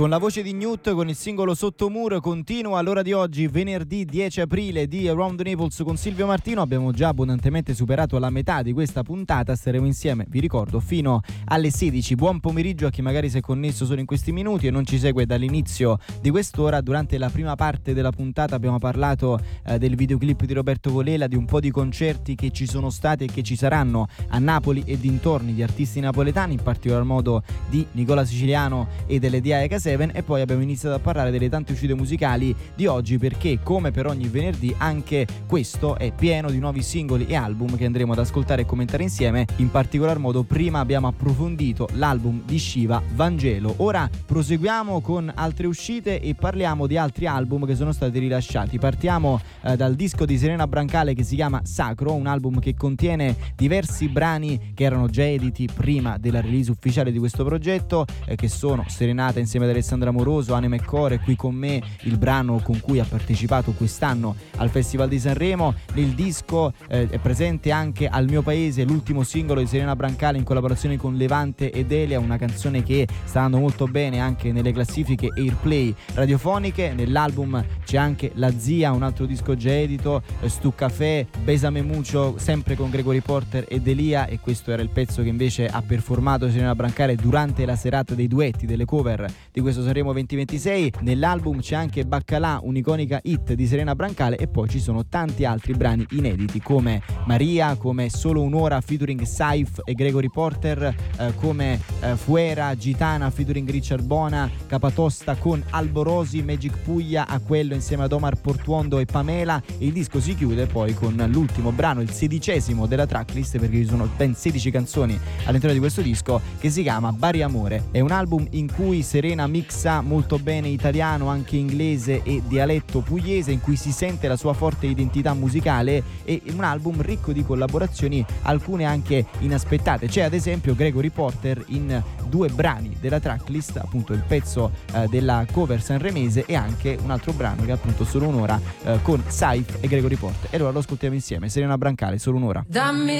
Con la voce di Newt, con il singolo Sottomuro, continua l'ora di oggi, venerdì 10 aprile di Around the Naples con Silvio Martino. Abbiamo già abbondantemente superato la metà di questa puntata, staremo insieme, vi ricordo, fino alle 16. Buon pomeriggio a chi magari si è connesso solo in questi minuti e non ci segue dall'inizio di quest'ora. Durante la prima parte della puntata abbiamo parlato del videoclip di Roberto Volela, di un po' di concerti che ci sono stati e che ci saranno a Napoli e dintorni di artisti napoletani, in particolar modo di Nicola Siciliano e delle DIA K7, e poi abbiamo iniziato a parlare delle tante uscite musicali di oggi, perché come per ogni venerdì anche questo è pieno di nuovi singoli e album che andremo ad ascoltare e commentare insieme. In particolar modo prima abbiamo approfondito l'album di Shiva, Vangelo. Ora proseguiamo con altre uscite e parliamo di altri album che sono stati rilasciati. Partiamo dal disco di Serena Brancale che si chiama Sacro, un album che contiene diversi brani che erano già editi prima della release ufficiale di questo progetto, che sono Serenata insieme ad Alessandra Moroso, Anima e Core, Qui con me, il brano con cui ha partecipato quest'anno al Festival di Sanremo. Nel disco è presente anche Al mio paese, l'ultimo singolo di Serena Brancale in collaborazione con Levante ed Elia, una canzone che sta andando molto bene anche nelle classifiche Airplay radiofoniche. Nell'album c'è anche La Zia, un altro disco già edito, Stu Café, Besame Mucho, sempre con Gregory Porter ed Elia, e questo era il pezzo che invece ha performato Serena Brancale durante la serata dei duetti, delle cover di questo Sanremo 2026. Nell'album c'è anche Baccalà, un'iconica hit di Serena Brancale, e poi ci sono tanti altri brani inediti come Maria, come Solo un'ora featuring Saif e Gregory Porter, come Fuera, Gitana featuring Richard Bona, Capatosta con Alborosi, Magic Puglia, A quello insieme ad Omar Portuondo e Pamela. Il disco si chiude poi con l'ultimo brano, il 16° della tracklist, perché ci sono ben 16 canzoni all'interno di questo disco, che si chiama Bari Amore. È un album in cui Serena mixa molto bene italiano, anche inglese e dialetto pugliese, in cui si sente la sua forte identità musicale, e un album ricco di collaborazioni, alcune anche inaspettate. C'è ad esempio Gregory Porter in 2 brani della tracklist, appunto il pezzo della cover sanremese, e anche un altro brano che è appunto Solo un'ora con Saif e Gregory Porter. E allora lo ascoltiamo insieme, Serena Brancale, Solo un'ora. Dammi